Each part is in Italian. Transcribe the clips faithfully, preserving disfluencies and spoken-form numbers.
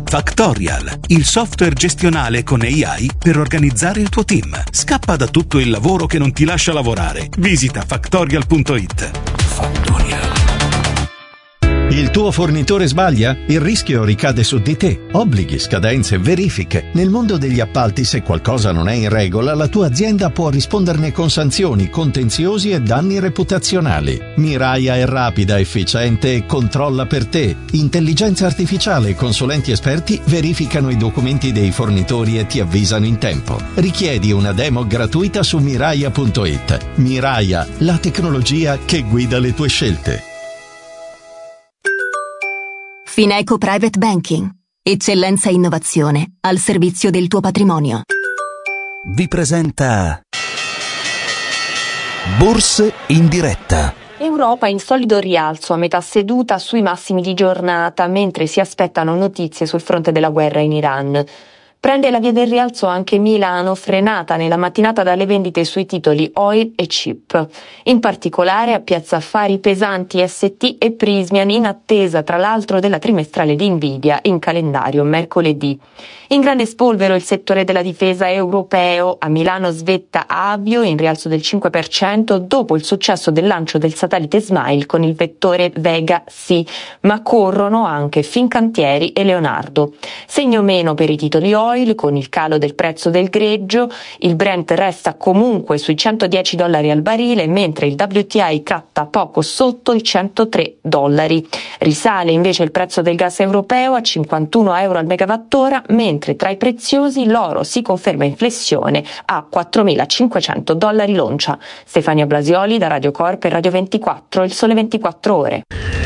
Factorial, il software gestionale con A I per organizzare il tuo team. Scappa da tutto il lavoro che non ti lascia lavorare. Visita factorial punto it. Factorial. Il tuo fornitore sbaglia? Il rischio ricade su di te. Obblighi, scadenze, verifiche. Nel mondo degli appalti, se qualcosa non è in regola, la tua azienda può risponderne con sanzioni, contenziosi e danni reputazionali. Miraia è rapida, efficiente e controlla per te. Intelligenza artificiale e consulenti esperti verificano i documenti dei fornitori e ti avvisano in tempo. Richiedi una demo gratuita su miraia punto it. Miraia, la tecnologia che guida le tue scelte. Fineco Private Banking. Eccellenza e innovazione al servizio del tuo patrimonio. Vi presenta Borse in diretta. Europa in solido rialzo a metà seduta sui massimi di giornata, mentre si aspettano notizie sul fronte della guerra in Iran. Prende la via del rialzo anche Milano, frenata nella mattinata dalle vendite sui titoli oil e chip. In particolare a Piazza Affari pesanti S T e Prysmian, in attesa tra l'altro della trimestrale di Nvidia in calendario mercoledì. In grande spolvero il settore della difesa europeo. A Milano svetta Avio in rialzo del cinque per cento dopo il successo del lancio del satellite Smile con il vettore Vega C, ma corrono anche Fincantieri e Leonardo. Segno meno per i titoli oil con il calo del prezzo del greggio. Il Brent resta comunque sui centodieci dollari al barile, mentre il W T I catta poco sotto i centotré dollari. Risale invece il prezzo del gas europeo a cinquantuno euro al megawattora, mentre tra i preziosi l'oro si conferma in flessione a quattromilacinquecento dollari l'oncia. Stefania Blasioli da Radio Corp e Radio ventiquattro, Il Sole ventiquattro Ore.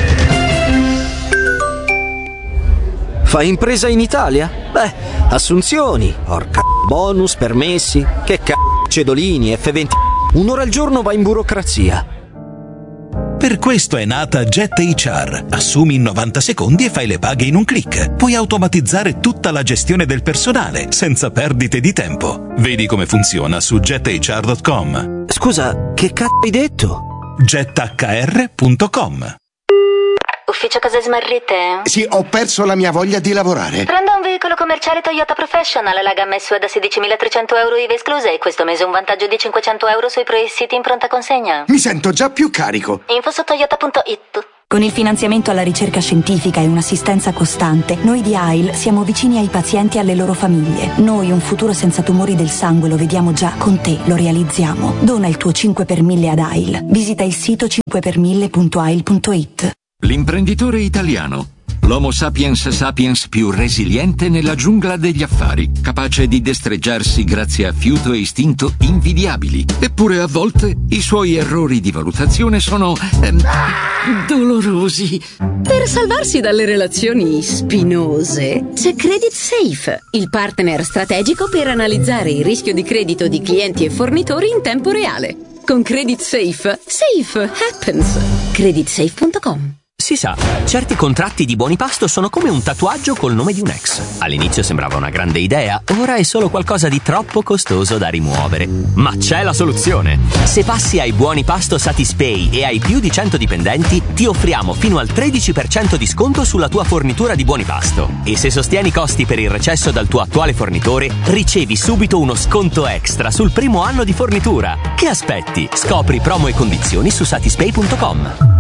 Fai impresa in Italia? Beh, assunzioni, porca bonus, permessi, che c***o, cedolini, F venti. Un'ora al giorno va in burocrazia. Per questo è nata Jet H R. Assumi in novanta secondi e fai le paghe in un click. Puoi automatizzare tutta la gestione del personale senza perdite di tempo. Vedi come funziona su jet h r punto com. Scusa, che c***o hai detto? jet h r punto com. Ufficio case smarrite? Sì, ho perso la mia voglia di lavorare. Prenda un veicolo commerciale Toyota Professional, la gamma S U V da sedicimilatrecento euro I V A escluse e questo mese un vantaggio di cinquecento euro sui pre-siti in pronta consegna. Mi sento già più carico. Info su toyota punto it. Con il finanziamento alla ricerca scientifica e un'assistenza costante, noi di A I L siamo vicini ai pazienti e alle loro famiglie. Noi un futuro senza tumori del sangue lo vediamo già, con te lo realizziamo. Dona il tuo cinque per mille ad A I L. Visita il sito cinque per mille punto a i l punto it. L'imprenditore italiano. L'Homo sapiens sapiens più resiliente nella giungla degli affari, capace di destreggiarsi grazie a fiuto e istinto invidiabili. Eppure a volte i suoi errori di valutazione sono ehm, dolorosi. Per salvarsi dalle relazioni spinose c'è Credit Safe, il partner strategico per analizzare il rischio di credito di clienti e fornitori in tempo reale. Con Credit Safe, safe happens. credit safe punto com. Si sa, certi contratti di buoni pasto sono come un tatuaggio col nome di un ex. All'inizio sembrava una grande idea, ora è solo qualcosa di troppo costoso da rimuovere. Ma c'è la soluzione! Se passi ai buoni pasto Satispay e hai più di cento dipendenti, ti offriamo fino al tredici per cento di sconto sulla tua fornitura di buoni pasto. E se sostieni i costi per il recesso dal tuo attuale fornitore, ricevi subito uno sconto extra sul primo anno di fornitura. Che aspetti? Scopri promo e condizioni su satispay punto com.